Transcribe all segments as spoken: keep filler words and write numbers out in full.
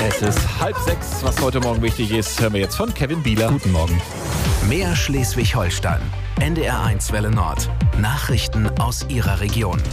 Es ist halb sechs, was heute Morgen wichtig ist, hören wir jetzt von Kevin Bieler. Guten Morgen. Mehr Schleswig-Holstein. N D R eins Welle Nord. Nachrichten aus Ihrer Region.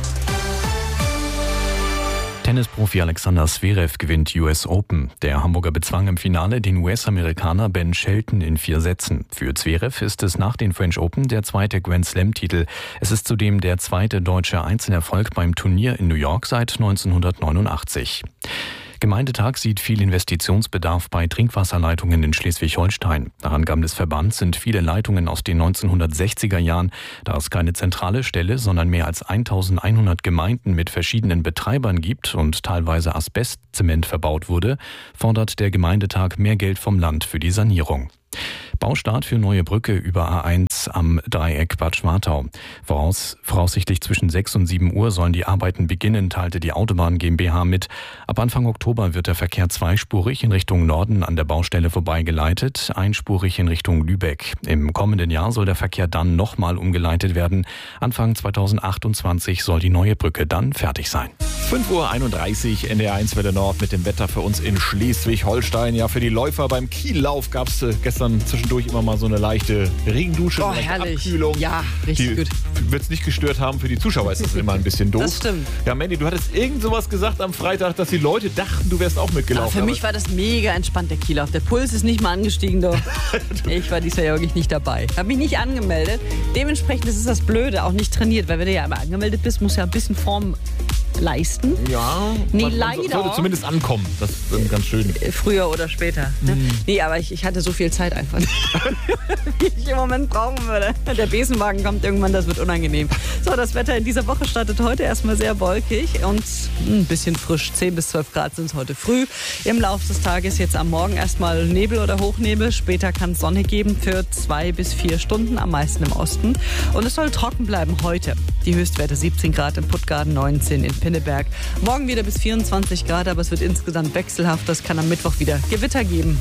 Tennisprofi Alexander Zverev gewinnt U S Open. Der Hamburger bezwang im Finale den U S-Amerikaner Ben Shelton in vier Sätzen. Für Zverev ist es nach den French Open der zweite Grand-Slam-Titel. Es ist zudem der zweite deutsche Einzelerfolg beim Turnier in New York seit neunzehnhundertneunundachtzig. Gemeindetag sieht viel Investitionsbedarf bei Trinkwasserleitungen in Schleswig-Holstein. Nach Angaben des Verbands sind viele Leitungen aus den neunzehnhundertsechziger Jahren, da es keine zentrale Stelle, sondern mehr als eintausendeinhundert Gemeinden mit verschiedenen Betreibern gibt und teilweise Asbestzement verbaut wurde, fordert der Gemeindetag mehr Geld vom Land für die Sanierung. Baustart für neue Brücke über A eins am Dreieck Bad Schwartau. Voraus, voraussichtlich zwischen sechs und sieben Uhr sollen die Arbeiten beginnen, teilte die Autobahn GmbH mit. Ab Anfang Oktober wird der Verkehr zweispurig in Richtung Norden an der Baustelle vorbeigeleitet, einspurig in Richtung Lübeck. Im kommenden Jahr soll der Verkehr dann nochmal umgeleitet werden. Anfang zweitausendachtundzwanzig soll die neue Brücke dann fertig sein. fünf Uhr einunddreißig, N D R eins Welle Nord mit dem Wetter für uns in Schleswig-Holstein. Ja, für die Läufer beim Kiellauf gab es gestern zwischendurch immer mal so eine leichte Regendusche, Oh, eine leichte herrlich. Abkühlung. Ja, richtig die gut. Wird es nicht gestört haben, für die Zuschauer ist das immer ein bisschen doof. Das stimmt. Ja, Mandy, du hattest irgend sowas gesagt am Freitag, dass die Leute dachten, du wärst auch mitgelaufen. Für mich war das mega entspannt, der Kiellauf. Der Puls ist nicht mal angestiegen. Doch. Ich war dieses Jahr wirklich nicht dabei. Habe mich nicht angemeldet. Dementsprechend ist es das Blöde, auch nicht trainiert. Weil wenn du ja einmal angemeldet bist, musst du ja ein bisschen Form leisten. Ja, Nee, man, man leider. sollte zumindest ankommen. Das ist dann ganz schön. Früher oder später. Ne? Mhm. Nee, aber ich, ich hatte so viel Zeit einfach nicht, wie ich im Moment brauchen würde. Der Besenwagen kommt irgendwann, das wird unangenehm. So, das Wetter in dieser Woche startet heute erstmal sehr wolkig und ein bisschen frisch. zehn bis zwölf Grad sind es heute früh. Im Laufe des Tages jetzt am Morgen erstmal Nebel oder Hochnebel. Später kann es Sonne geben für zwei bis vier Stunden, am meisten im Osten. Und es soll trocken bleiben heute. Die Höchstwerte siebzehn Grad in Puttgarden, neunzehn in Pinneberg. Morgen wieder bis vierundzwanzig Grad, aber es wird insgesamt wechselhaft. Das kann am Mittwoch wieder Gewitter geben.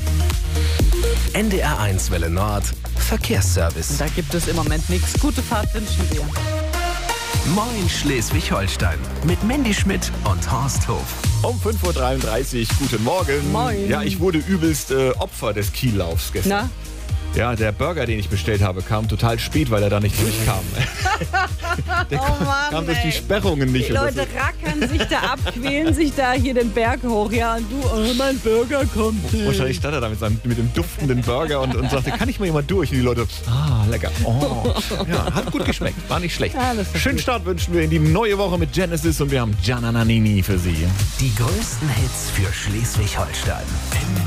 N D R eins Welle Nord. Verkehrsservice. Da gibt es im Moment nichts. Gute Fahrt wünschen wir. Moin Schleswig-Holstein. Mit Mandy Schmidt und Horst Hof. Um fünf Uhr dreiunddreißig, guten Morgen. Moin. Ja, ich wurde übelst äh, Opfer des Kiellaufs gestern. Na? Ja, der Burger, den ich bestellt habe, kam total spät, weil er da nicht durchkam. Der Oh Mann, kam durch die ey. Sperrungen nicht. Die Und das Leute rackern sich da ab, quälen sich da hier den Berg hoch. Ja, und du, oh, mein Burger kommt nicht. Wahrscheinlich stand er da mit, seinem, mit dem duftenden Burger und, und sagte, kann ich mal jemand durch? Und die Leute, ah, lecker. Oh. Ja, hat gut geschmeckt, war nicht schlecht. Ja, das ist Schönen gut. Start wünschen wir in die neue Woche mit Genesis und wir haben Gianna Nannini für Sie. Die größten Hits für Schleswig-Holstein.